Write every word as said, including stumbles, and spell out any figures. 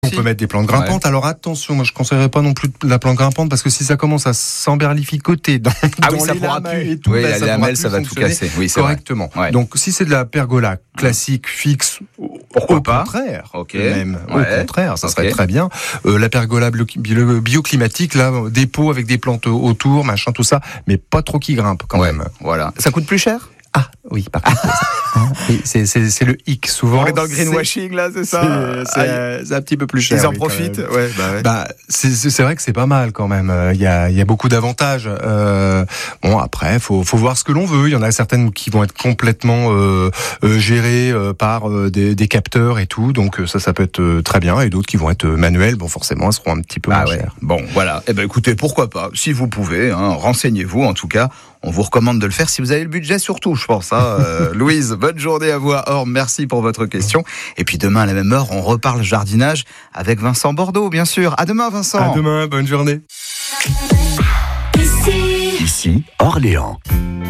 On peut mettre des plantes grimpantes. Ouais. Alors attention, moi je conseillerais pas non plus la plante grimpante parce que si ça commence à s'emberlificoter dans, ah dans oui, ça les pourra lames plus. et tout, oui, bah, ça, lamelle, ça va tout casser. Oui, c'est correctement. Ouais. Donc si c'est de la pergola classique, fixe, pourquoi au pas contraire, okay. même ouais. au contraire, ça serait okay. très bien. Euh, la pergola bio, bio, bioclimatique, là, des pots avec des plantes autour, machin, tout ça, mais pas trop qui grimpent quand ouais. même. Voilà. Ça coûte plus cher ? Ah oui, par contre, hein, c'est, c'est, c'est le hic souvent. On est dans le greenwashing là, c'est ça. C'est, c'est, c'est un petit peu plus cher. Ils en oui, profitent. Ouais, bah, ouais. Bah, c'est, c'est vrai que c'est pas mal quand même. Il y a, il y a beaucoup d'avantages. Euh, bon, après, faut, faut voir ce que l'on veut. Il y en a certaines qui vont être complètement euh, euh, gérées euh, par euh, des, des capteurs et tout. Donc ça, ça peut être euh, très bien. Et d'autres qui vont être euh, manuelles. Bon, forcément, elles seront un petit peu ah moins ouais. chères. Bon, voilà. Eh ben, écoutez, pourquoi pas. Si vous pouvez, hein, renseignez-vous. En tout cas, on vous recommande de le faire si vous avez le budget, surtout, je pense. Hein. Euh, Louise, bonne journée à vous à Ormes. Merci pour votre question. Et puis demain, à la même heure, on reparle jardinage avec Vincent Bordeaux, bien sûr. À demain, Vincent. À demain, bonne journée. Ici, Ici Orléans.